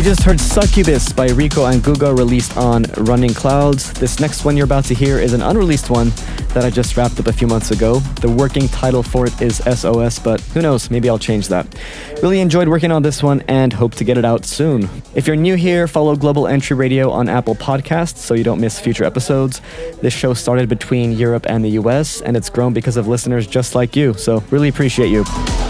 just heard Succubus by Rico and Guga, released on Running Clouds. This next one you're about to hear is an unreleased one that I just wrapped up a few months ago. The working title for it is SOS, but who knows, maybe I'll change that. Really enjoyed working on this one and hope to get it out soon. If you're new here, follow Global Entry Radio on Apple Podcasts so you don't miss future episodes. This show started between Europe and the US, and it's grown because of listeners just like you, so really appreciate you.